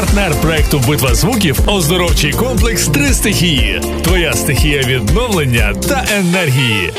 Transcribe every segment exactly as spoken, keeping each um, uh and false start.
Партнер проекту «Битва звуків» – оздоровчий комплекс «Три стихії». Твоя стихія відновлення та енергії.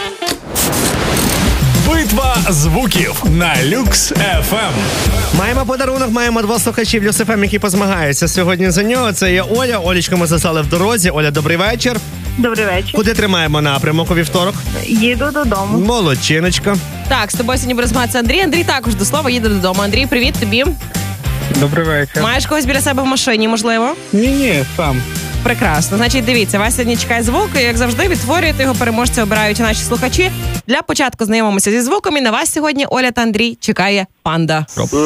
Битва звуків на Люкс еф ем. Маємо подарунок, маємо двох слухачів Люкс еф ем, які позмагаються сьогодні за нього. Це є Оля. Олечко, ми застали в дорозі. Оля, добрий вечір. Добрий вечір. Куди тримаємо напрямок у вівторок? Їду додому. Молодчиночка. Так, з тобою сьогодні буде змагатися Андрій. Андрій також до слова їде додому. Андрій, привіт тобі. Добрий вечір. Маєш когось біля себе в машині, можливо? Ні-ні, сам. Прекрасно. Значить, дивіться, вас сьогодні чекає звук, і, як завжди, відтворюєте його, переможця обирають наші слухачі. Для початку знайомимося зі звуком, і на вас сьогодні, Оля та Андрій, чекає панда.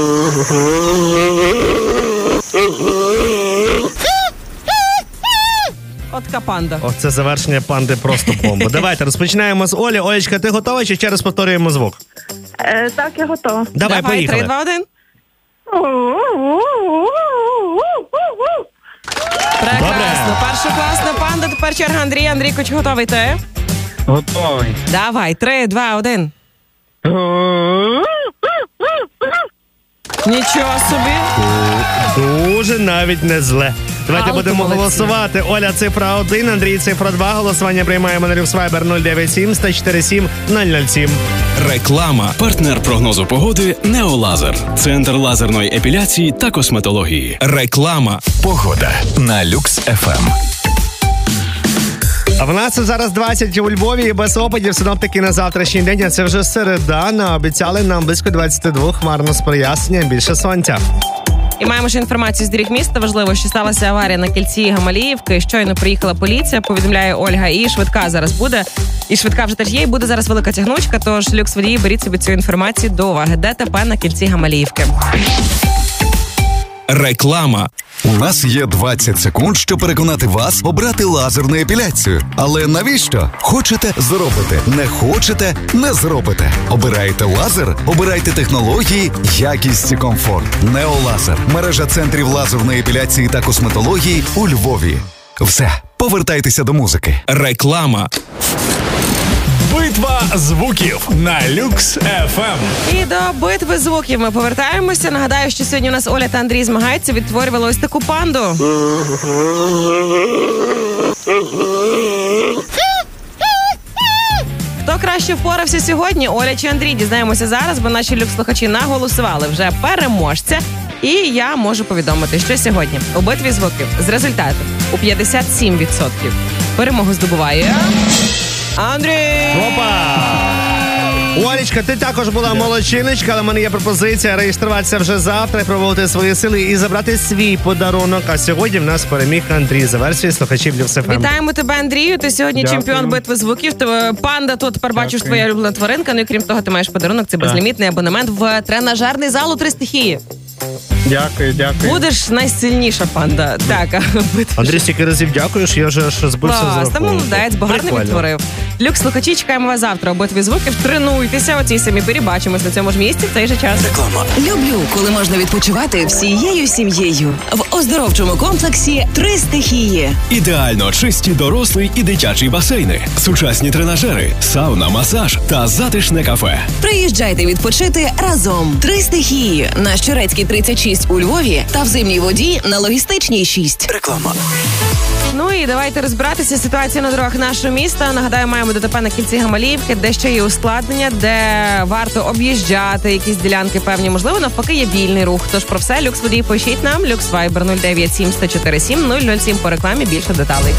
От така панда. О, це завершення панди просто бомба. Давайте розпочинаємо з Олі. Олечка, ти готова чи ще раз повторюємо звук? Е, так, я готова. Давай, Давай, поїхали. три, два, один. Прекрасно. Першокласна панда, тепер черга Андрія. Андрійко, чи готовий ти? Готовий. Давай, три, два, один. Нічого собі. Дуже навіть не зле. Давайте А, будемо молодці. голосувати. Оля, цифра один, Андрій, цифра два. Голосування приймаємо на Люкс Вайбер нуль дев'ять сім, сто чотири сім, нуль нуль сім. Реклама. Партнер прогнозу погоди «Неолазер». Центр лазерної епіляції та косметології. Реклама. Погода на Люкс еф ем. А в нас зараз двадцять у Львові і без опадів. Синоптики на завтрашній день, а це вже середа. Наобіцяли нам близько двадцять два, хмарно з проясненням, більше сонця. І маємо ще інформацію з доріг міста. Важливо, що сталася аварія на кільці Гамаліївки. Щойно приїхала поліція, повідомляє Ольга. І швидка зараз буде. І швидка вже теж є. І буде зараз велика тягнучка. Тож, люкс-водії, беріть собі цю інформацію до уваги. ДТП на кільці Гамаліївки. Реклама. У нас є двадцять секунд, щоб переконати вас обрати лазерну епіляцію. Але навіщо? Хочете – зробите. Не хочете – не зробите. Обираєте лазер? Обирайте технології, якість і комфорт. Неолазер. Мережа центрів лазерної епіляції та косметології у Львові. Все. Повертайтеся до музики. Реклама. Битва звуків на Люкс еф ем. І до битви звуків ми повертаємося. Нагадаю, що сьогодні у нас Оля та Андрій змагаються, відтворювали ось таку панду. Хто краще впорався сьогодні, Оля чи Андрій? Дізнаємося зараз, бо наші люкс-слухачі наголосували вже переможця. І я можу повідомити, що сьогодні у битві звуків з результатом у п'ятдесят сім відсотків перемогу здобуває Андрій! Опа! Олечка, ти також була молодчиночка, але в мене є пропозиція реєструватися вже завтра, і пробувати свої сили і забрати свій подарунок. А сьогодні в нас переміг Андрій за версією слухачів Люкс еф ем. Вітаємо тебе, Андрію. Ти сьогодні Дякую. чемпіон битви звуків. Ти- Панда тут, тепер бачиш, Дякую. твоя улюблена тваринка. Ну і крім того, ти маєш подарунок. Це безлімітний абонемент в тренажерний зал у «Три стихії». Дякую, дякую. Будеш найсильніша панда. Так, а битва. Андрій, стільки разів дякуєш, я вже аж збився з Клас, рахунку. та молодець, бо гарно Прикольно. відтворив. Люкс, слухачі, чекаємо вас завтра у битві звуків. Тренуйтеся у цій самій пірі. Бачимось на цьому ж місці в цей же час. Люблю, коли можна відпочивати всією сім'єю. В оздоровчому комплексі «Три стихії». Ідеально чисті дорослий і дитячий басейни, сучасні тренажери, сауна, масаж та затишне кафе. Приїжджайте відпочити разом. «Три стихії» на Щорецькій тридцять шість у Львові та в Зимній воді на Логістичній шість. Реклама. Ну і давайте розбиратися. Ситуація на дорогах нашого міста. Нагадаю, маємо ДТП на кільці Гамаліївки, де ще є ускладнення, де варто об'їжджати якісь ділянки певні. Можливо, навпаки, є вільний рух. Тож про все, люкс-водій, пишіть нам. Люкс Вайбер нуль дев'ять сім, сто чотири сім, нуль нуль сім. По рекламі більше деталей.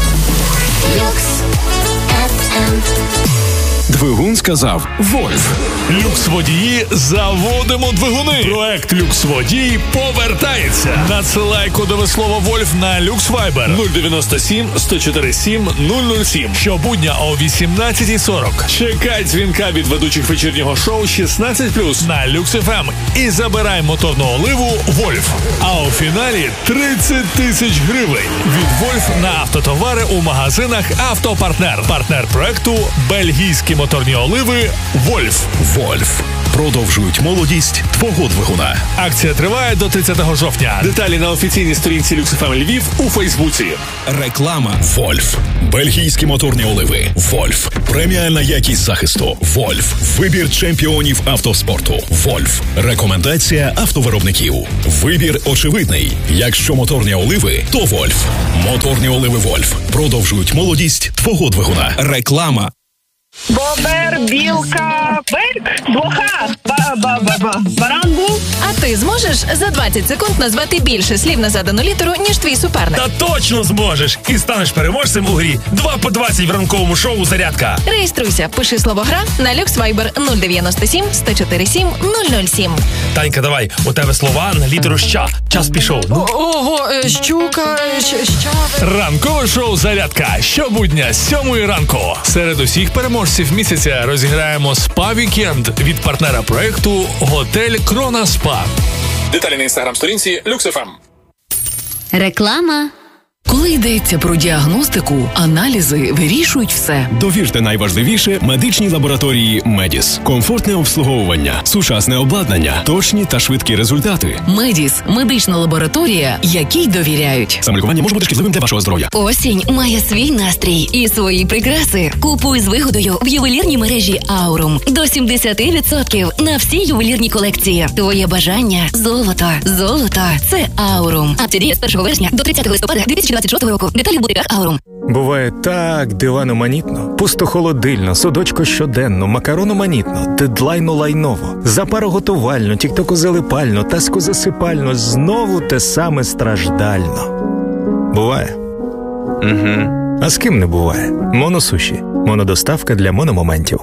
Двигун сказав «Вольф». Люкс-водії, заводимо двигуни. Проект Люкс-водій повертається. Надсилай кодове слово «Вольф» на Люкс Вайбер нуль дев'яносто сім, сто чотири сім, нуль нуль сім. Щобудня о вісімнадцятій сорок. Чекай дзвінка від ведучих вечірнього шоу шістнадцять плюс на Люкс еф ем і забирай моторну оливу «Вольф». А у фіналі тридцять тисяч гривень від «Вольф» на автотовари у магазинах «Автопартнер». Партнер проекту бельгійські моторні оливи «Вольф». «Вольф». продовжують молодість твого двигуна. Акція триває до тридцятого жовтня. Деталі на офіційній сторінці Люкс еф ем Львів у Фейсбуці. Реклама. Вольф. Бельгійські моторні оливи. Вольф. Преміальна якість захисту. Вольф. Вибір чемпіонів автоспорту. Вольф. Рекомендація автовиробників. Вибір очевидний. Якщо моторні оливи, то Вольф. Моторні оливи Вольф продовжують молодість твого двигуна. Реклама. Бобер, білка, бик, блоха, ба-ба-ба-ба. Баран був. А ти зможеш за двадцять секунд назвати більше слів на задану літеру, ніж твій суперник? Та точно зможеш! І станеш переможцем у грі два по двадцять в ранковому шоу «Зарядка». Реєструйся, пиши слово «гра» на Люкс Вайбер нуль дев'яносто сім сто чотири сім нуль нуль сім. Танька, давай, у тебе слова на літеру «ща». Час пішов. Ну. Ого, щука, ща... Ранкове шоу «Зарядка» щобудня з сьомої ранку. Серед усіх переможців місяця розіграємо спа-вікенд від партнера проекту «Готель Крона Спа». Деталі на інстаграм-сторінці Люкс еф ем. Реклама. Коли йдеться про діагностику, аналізи вирішують все. Довірте найважливіше медичній лабораторії Медіс. Комфортне обслуговування, сучасне обладнання, точні та швидкі результати. Медіс – медична лабораторія, якій довіряють. Самолікування може бути шкідливим для вашого здоров'я. Осінь має свій настрій і свої прикраси. Купуй з вигодою в ювелірній мережі Аурум. До сімдесят відсотків на всі ювелірні колекції. Твоє бажання – золото. Золото – це Аурум. Акція діє з першого вересня до тридцятого листопада дві тисячі двадцять шостого року. Деталі в бутиках Аурум. Буває так диваноманітно, пустохолодильно, судочко щоденно, макарономанітно, дедлайно лайново, запароготувально, тіктокозалипально, таскозасипально, знову те саме страждально. Буває? Угу. А з ким не буває? Моносуші. Монодоставка для мономоментів.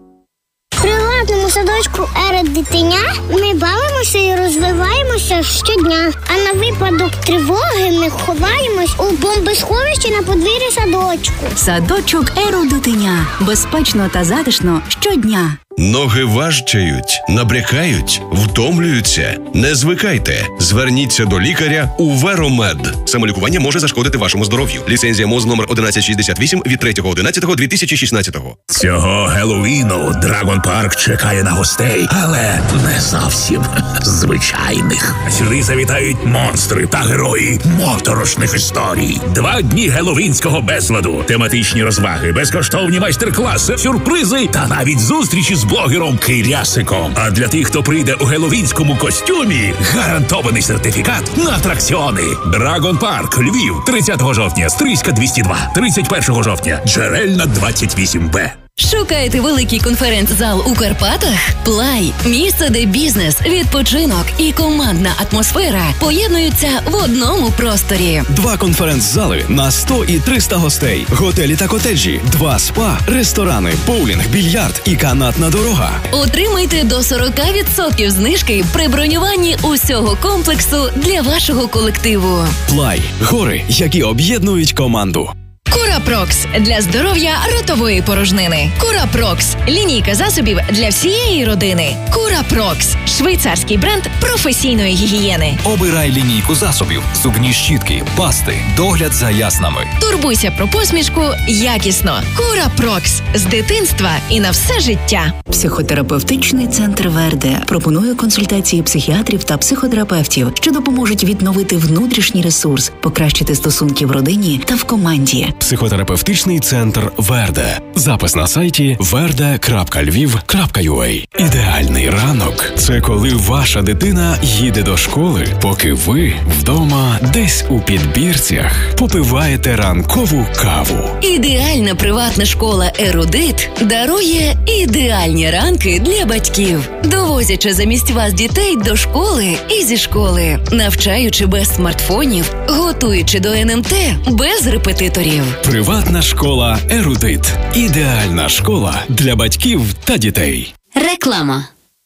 В приватному садочку «Ера дитиня» ми бавимося і розвиваємося щодня. А на випадок тривоги ми ховаємось у бомбосховищі на подвір'ї садочку. Садочок «Ера дитиня». Безпечно та затишно щодня. Ноги важчають, набрякають, втомлюються. Не звикайте. Зверніться до лікаря у Веромед. Самолікування може зашкодити вашому здоров'ю. Ліцензія МОЗ номер одинадцять шістдесят вісім від третього одинадцятого дві тисячі шістнадцятого. Цього Геловіну Драгон Парк чекає на гостей, але не зовсім звичайних. Сюди завітають монстри та герої моторошних історій. Два дні геловінського безладу, тематичні розваги, безкоштовні майстер-класи, сюрпризи та навіть зустрічі з блогером Кирясиком. А для тих, хто прийде у геловінському костюмі, гарантований сертифікат на атракціони. Драгон Парк, Львів, тридцятого жовтня, Стрийська двісті два, тридцять першого жовтня, Джерельна двадцять вісім Б. Шукаєте великий конференц-зал у Карпатах? Плай – місце, де бізнес, відпочинок і командна атмосфера поєднуються в одному просторі. Два конференц-зали на сто і триста гостей, готелі та котеджі, два спа, ресторани, боулінг, більярд і канатна дорога. Отримайте до сорок відсотків знижки при бронюванні усього комплексу для вашого колективу. Плай – гори, які об'єднують команду. Курапрокс – для здоров'я ротової порожнини. Курапрокс – лінійка засобів для всієї родини. Курапрокс – швейцарський бренд професійної гігієни. Обирай лінійку засобів, зубні щітки, пасти, догляд за яснами. Турбуйся про посмішку якісно. Курапрокс – з дитинства і на все життя. Психотерапевтичний центр Верде пропонує консультації психіатрів та психотерапевтів, що допоможуть відновити внутрішній ресурс, покращити стосунки в родині та в команді. Психотерапевтичний центр Верде. Запис на сайті верде крапка львів крапка ю а. Ідеальний ранок – це коли ваша дитина їде до школи, поки ви вдома десь у підбірцях попиваєте ранкову каву. Ідеальна приватна школа «Ерудит» дарує ідеальні ранки для батьків, довозячи замість вас дітей до школи і зі школи, навчаючи без смартфонів, готуючи до ен ем те без репетиторів. Приватна школа «Ерудит». Ідеальна школа для батьків та дітей. Реклама.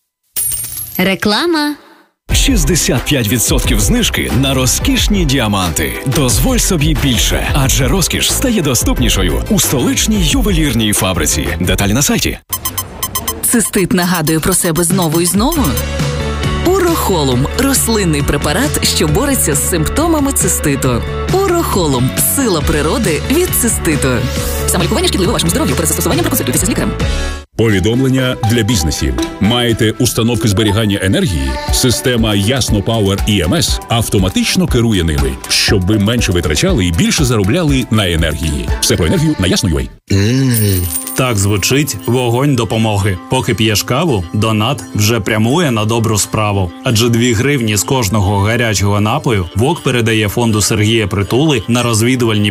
Реклама. шістдесят п'ять відсотків знижки на розкішні діаманти. Дозволь собі більше, адже розкіш стає доступнішою у столичній ювелірній фабриці. Деталі на сайті. Цистит нагадує про себе знову і знову? Урохолум – рослинний препарат, що бореться з симптомами циститу. Урохолум – сила природи від циститу. Самолікування шкідливо вашому здоров'ю. Перед застосуванням проконсультуйтеся з лікарем. Повідомлення для бізнесів. Маєте установки зберігання енергії? Система Ясно Power і ем ес автоматично керує ними, щоб ви менше витрачали і більше заробляли на енергії. Все про енергію на Ясно.ua. Так звучить вогонь допомоги. Поки п'єш каву, донат вже прямує на добру справу. Адже дві гривні з кожного гарячого напою ВОК передає фонду Сергія Притули на розвідувальні